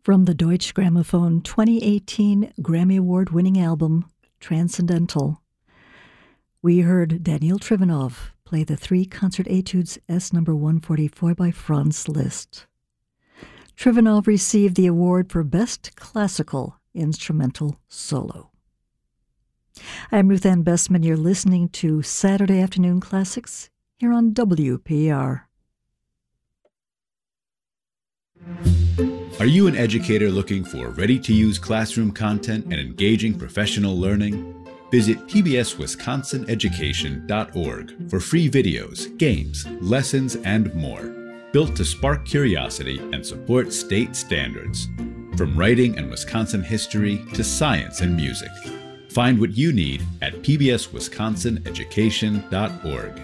From the Deutsche Grammophon 2018 Grammy Award-winning album, Transcendental, we heard Daniil Trifonov play the 3 concert etudes S number 144 by Franz Liszt. Trifonov received the award for Best Classical Instrumental Solo. I'm Ruth Ann Bestman. You're listening to Saturday Afternoon Classics here on WPR. Are you an educator looking for ready-to-use classroom content and engaging professional learning? Visit pbswisconsineducation.org for free videos, games, lessons, and more, built to spark curiosity and support state standards. From writing and Wisconsin history to science and music. Find what you need at pbswisconsineducation.org.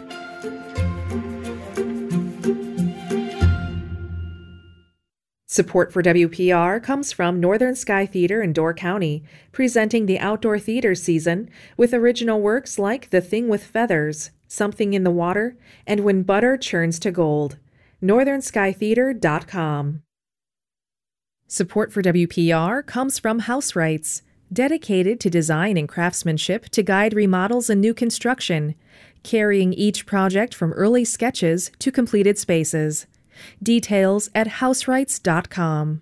Support for WPR comes from Northern Sky Theater in Door County, presenting the outdoor theater season with original works like The Thing with Feathers, Something in the Water, and When Butter Churns to Gold. NorthernSkyTheater.com. Support for WPR comes from House Rights, dedicated to design and craftsmanship to guide remodels and new construction, carrying each project from early sketches to completed spaces. Details at houserights.com.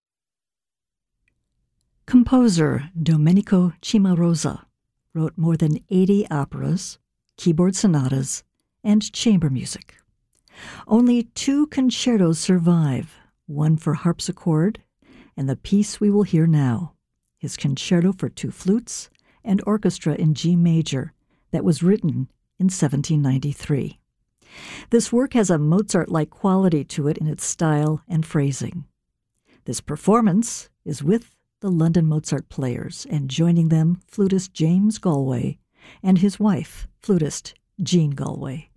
Composer Domenico Cimarosa wrote more than 80 operas, keyboard sonatas, and chamber music. Only 2 concertos survive, one for harpsichord and the piece we will hear now, his concerto for 2 flutes and orchestra in G major that was written in 1793. This work has a Mozart-like quality to it in its style and phrasing. This performance is with the London Mozart Players, and joining them, flutist James Galway and his wife, flutist Jean Galway.